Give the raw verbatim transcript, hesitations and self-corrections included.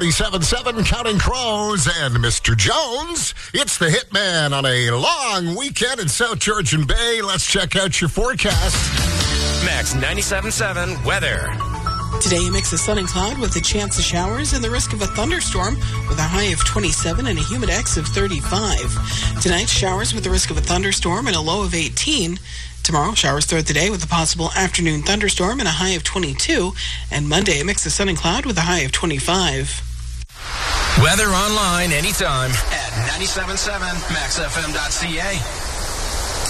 seven seven Counting Crows and Mister Jones. It's the Hitman on a long weekend in South Georgian Bay. Let's check out your forecast. Max ninety-seven point seven weather. Today, a mix of sun and cloud with a chance of showers and the risk of a thunderstorm with a high of twenty-seven and a humidex of thirty-five. Tonight, showers with the risk of a thunderstorm and a low of eighteen. Tomorrow, showers throughout the day with a possible afternoon thunderstorm and a high of twenty-two. And Monday, a mix of sun and cloud with a high of twenty-five. Weather online anytime at ninety-seven point seven max f m dot c a.